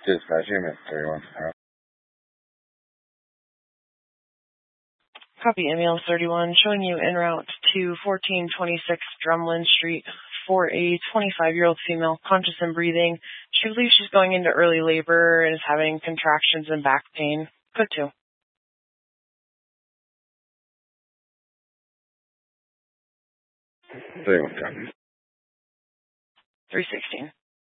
Dispatch unit 31. Copy, Emil 31, showing you en route to 1426 Drumlin Street for a 25-year-old female, conscious and breathing. She believes she's going into early labor and is having contractions and back pain. Code 2. 31 copy. 316.